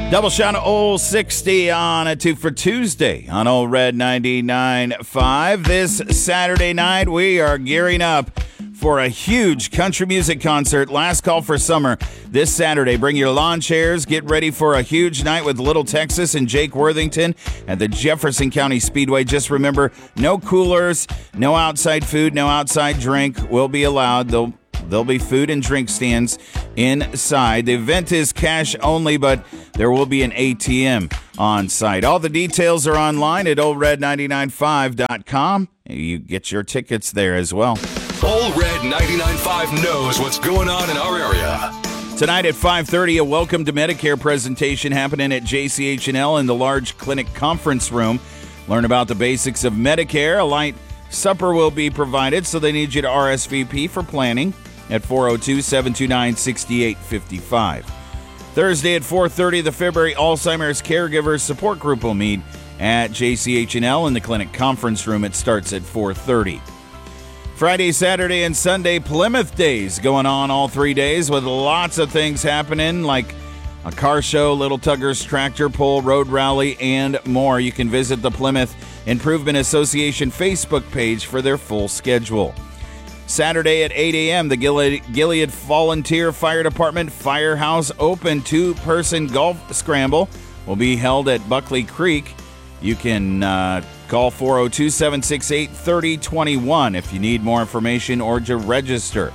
Double shot of Old 60 on a 2 for Tuesday on Old Red 99.5. This Saturday night, we are gearing up for a huge country music concert. Last call for summer this Saturday. Bring your lawn chairs. Get ready for a huge night with Little Texas and Jake Worthington at the Jefferson County Speedway. Just remember, no coolers, no outside food, no outside drink will be allowed. There'll be food and drink stands inside. The event is cash only, but there will be an ATM on site. All the details are online at oldred995.com. You get your tickets there as well. Old Red 99.5 knows what's going on in our area. Tonight at 5:30, a Welcome to Medicare presentation happening at JCH&L in the large clinic conference room. Learn about the basics of Medicare. A light supper will be provided, so they need you to RSVP for planning at 402-729-6855. Thursday at 4:30, the February Alzheimer's Caregivers Support Group will meet at JCH&L in the clinic conference room. It starts at 4:30. Friday, Saturday, and Sunday, Plymouth Days going on all 3 days with lots of things happening like a car show, Little Tuggers Tractor Pull, Road Rally, and more. You can visit the Plymouth Improvement Association Facebook page for their full schedule. Saturday at 8 a.m., the Gilead Volunteer Fire Department Firehouse Open 2-person golf scramble will be held at Buckley Creek. You can call 402-768-3021 if you need more information or to register.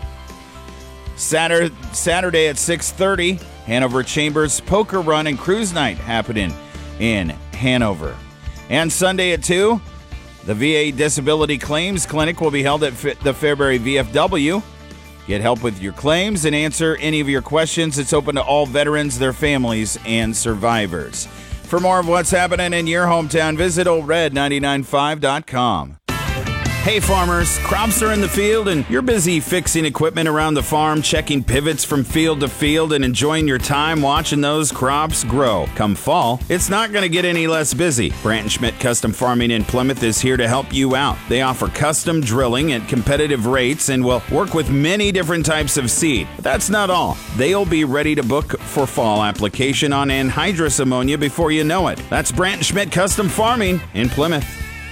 Saturday at 6:30, Hanover Chambers Poker Run and Cruise Night happening in Hanover. And Sunday at 2, the VA Disability Claims Clinic will be held at the Fairbury VFW. Get help with your claims and answer any of your questions. It's open to all veterans, their families, and survivors. For more of what's happening in your hometown, visit oldred995.com. Hey farmers, crops are in the field and you're busy fixing equipment around the farm, checking pivots from field to field, and enjoying your time watching those crops grow. Come fall, it's not going to get any less busy. Brandt & Schmidt Custom Farming in Plymouth is here to help you out. They offer custom drilling at competitive rates and will work with many different types of seed. But that's not all. They'll be ready to book for fall application on anhydrous ammonia before you know it. That's Brandt & Schmidt Custom Farming in Plymouth.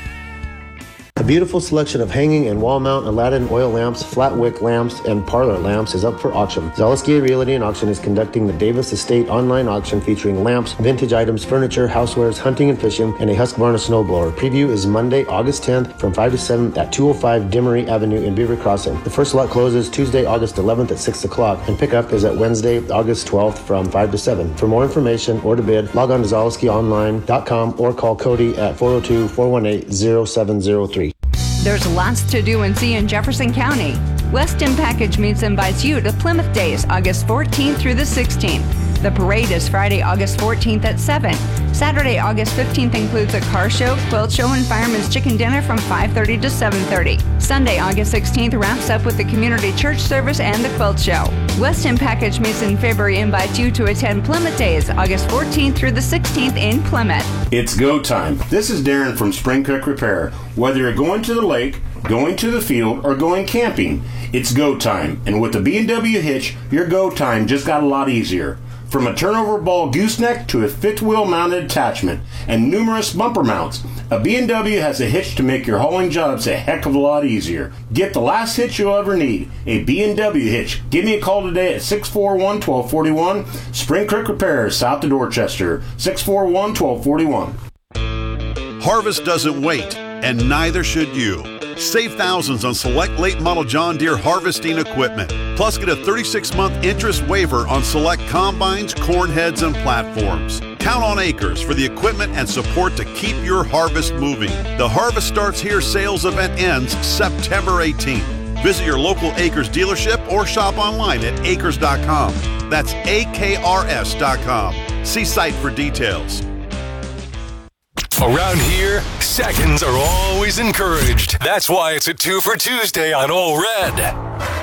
A beautiful selection of hanging and wall mount Aladdin oil lamps, flat wick lamps, and parlor lamps is up for auction. Zaleski Realty and Auction is conducting the Davis Estate online auction featuring lamps, vintage items, furniture, housewares, hunting and fishing, and a Husqvarna snowblower. Preview is Monday, August 10th from 5 to 7 at 205 Demery Avenue in Beaver Crossing. The first lot closes Tuesday, August 11th at 6 o'clock, and pickup is at Wednesday, August 12th from 5 to 7. For more information or to bid, log on to ZaleskiOnline.com or call Cody at 402-418-0703. There's lots to do and see in Jefferson County. Weston Package Meats invites you to Plymouth Days, August 14th through the 16th. The parade is Friday, August 14th at 7. Saturday, August 15th includes a car show, quilt show, and fireman's chicken dinner from 5:30 to 7:30. Sunday, August 16th wraps up with the community church service and the quilt show. Weston Package Meats in February invites you to attend Plymouth Days, August 14th through the 16th in Plymouth. It's go time. This is Darren from Spring Creek Repair. Whether you're going to the lake, going to the field, or going camping, it's go time. And with the B&W hitch, your go time just got a lot easier. From a turnover ball gooseneck to a fifth wheel mounted attachment and numerous bumper mounts, a B&W has a hitch to make your hauling jobs a heck of a lot easier. Get the last hitch you'll ever need, a B&W hitch. Give me a call today at 641-1241. Spring Creek Repair, south of Dorchester, 641-1241. Harvest doesn't wait, and neither should you. Save thousands on select late model John Deere harvesting equipment. Plus, get a 36-month interest waiver on select combines, corn heads, and platforms. Count on Acres for the equipment and support to keep your harvest moving. The Harvest Starts Here sales event ends September 18th. Visit your local Acres dealership or shop online at acres.com. That's AKRS.com. See site for details. Around here, seconds are always encouraged. That's why it's a 2 for Tuesday on Old Red.